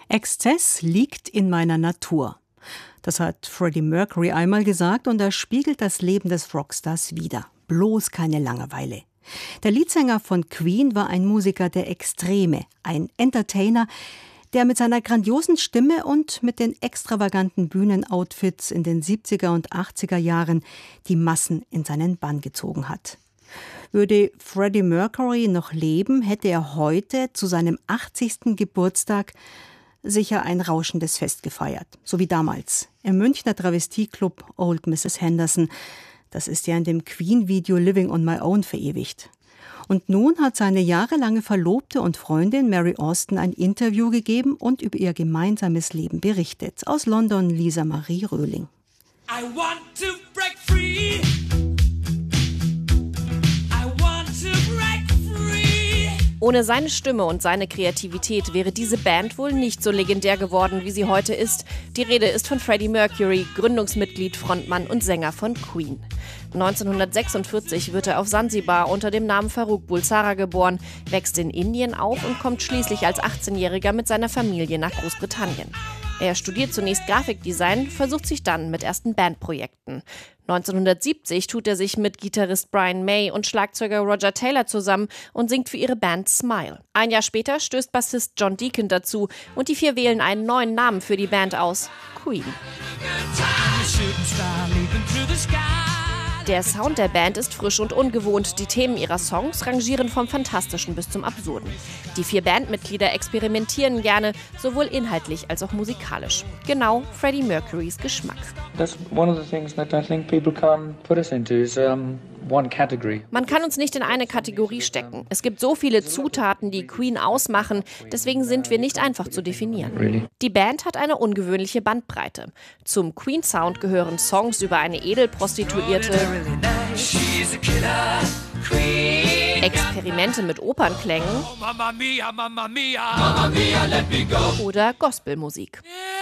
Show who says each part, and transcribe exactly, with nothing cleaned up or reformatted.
Speaker 1: Exzess liegt in meiner Natur. Das hat Freddie Mercury einmal gesagt und das spiegelt das Leben des Rockstars wider. Bloß keine Langeweile. Der Leadsänger von Queen war ein Musiker der Extreme, ein Entertainer, der mit seiner grandiosen Stimme und mit den extravaganten Bühnenoutfits in den siebziger und achtziger Jahren die Massen in seinen Bann gezogen hat. Würde Freddie Mercury noch leben, hätte er heute zu seinem achtzigsten Geburtstag sicher ein rauschendes Fest gefeiert, so wie damals im Münchner Travestieclub Old Missus Henderson. Das ist ja in dem Queen-Video Living on My Own verewigt. Und nun hat seine jahrelange Verlobte und Freundin Mary Austin ein Interview gegeben und über ihr gemeinsames Leben berichtet. Aus London Lisa Marie Röhling.
Speaker 2: I want to break free.
Speaker 3: Ohne seine Stimme und seine Kreativität wäre diese Band wohl nicht so legendär geworden, wie sie heute ist. Die Rede ist von Freddie Mercury, Gründungsmitglied, Frontmann und Sänger von Queen. neunzehnhundertsechsundvierzig wird er auf Sansibar unter dem Namen Farrokh Bulsara geboren, wächst in Indien auf und kommt schließlich als achtzehnjähriger mit seiner Familie nach Großbritannien. Er studiert zunächst Grafikdesign, versucht sich dann mit ersten Bandprojekten. neunzehnhundertsiebzig tut er sich mit Gitarrist Brian May und Schlagzeuger Roger Taylor zusammen und singt für ihre Band Smile. Ein Jahr später stößt Bassist John Deacon dazu und die vier wählen einen neuen Namen für die Band aus: Queen. Der Sound der Band ist frisch und ungewohnt. Die Themen ihrer Songs rangieren vom Fantastischen bis zum Absurden. Die vier Bandmitglieder experimentieren gerne, sowohl inhaltlich als auch musikalisch. Genau Freddie Mercurys Geschmack.
Speaker 4: That's one of the things that I think people can't put us into is um, one category.
Speaker 3: Man kann uns nicht in eine Kategorie stecken. Es gibt so viele Zutaten, die Queen ausmachen, deswegen sind wir nicht einfach zu definieren.
Speaker 4: Really?
Speaker 3: Die Band hat eine ungewöhnliche Bandbreite. Zum Queen-Sound gehören Songs über eine Edelprostituierte, Experimente mit Opernklängen oder Gospelmusik.